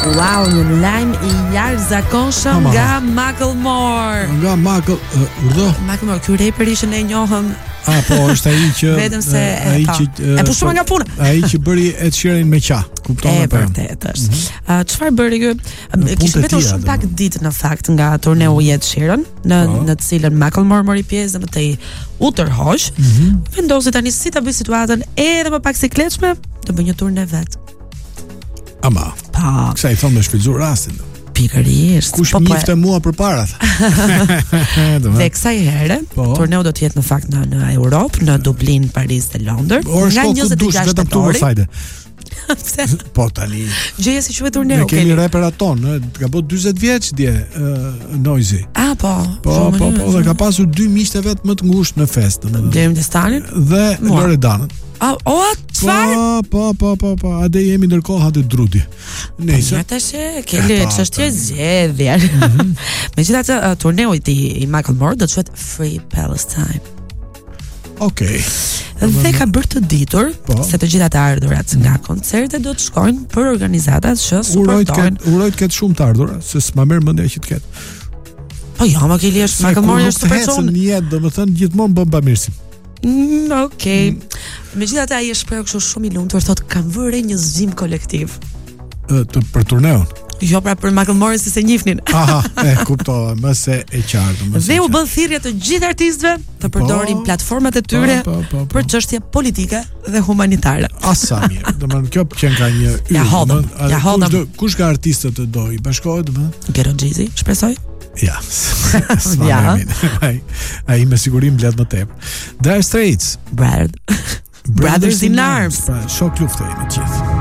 Wow, një lajm I jashtëzakonshëm nga Macklemore. Nga Macklemore, ky rapper ishte ne njohëm. Po, është ai që vetëm se e pushtuar nga puna. Ai që bëri Ed Sheeran me qa. Kupton apo? Vërtet është. Çfarë bëri ky? Kishte mbetur shumë pak ditë në fakt nga turneu I Ed Sheeran, në të cilën Macklemore mori pjesë dhe më tej u tërhoq. Vendosi tani si ta bëj situatën edhe më pak sikletshme, të bëj një turne vet. Ama. Kësa I thonë me shfrytzuar rastin. Pikërisht. Kush njifte mua përpara? Dhe kësaj here, turneu do të jetë në fakt në Europë, në Dublin, Paris dhe Londër, nga 26 tetori. Po tani. Gjëja si quhet turneu. Ne kemi reperat tonë, ka bë 40 vjeç dje Noisy. Po, dhe ka pasur 2 miqtë vet më të ngushtë në festë, Blerim Destanin dhe Loredanën. Çfarë? Po, ade jemi ndërkohë atë Drudi. Nëse keni çështje zgjedhje. Megjithatë, turneu I Macklemore do të quhet Free Palestine. Okej. Dhe ka bërë të ditur se të gjitha të ardhurat nga koncerte do të shkojnë për organizatat që suportojnë. Uroj të ketë shumë të ardhura, se s'ma merr mendja që të ketë. Po jo, më ke liesh Macklemore është super person. Në jetë, domethënë gjithmonë bën bamirësim. Okej. Megjithatë ai është kështu shumë I lumtur, thotë kam vënë një zgjim kolektiv. Për turneun. Jo, pra për Macklemore si se njihnin. Kuptova, më se e qartë. Dhe u bën thirrje të gjithë artistëve të përdorin platformat e tyre për çështje politike dhe humanitare. Sa mirë. Domethënë kjo qen ka një Ja hodhëm. Kush ka artistët të doj? Bashkohet domethënë? Gero Gjizi, shpresoj. Ja. Ai me siguri mbledh më tepër. Dire Straits. Brothers in Arms. Pra, shok lufte me gjithë.